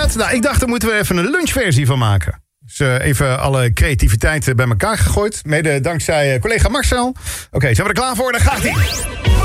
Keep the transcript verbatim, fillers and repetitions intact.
inderdaad. Nou, ik dacht, daar moeten we even een lunchversie van maken. Dus uh, even alle creativiteit bij elkaar gegooid. Mede dankzij uh, collega Marcel. Oké, okay, zijn we er klaar voor? Daar gaat hij.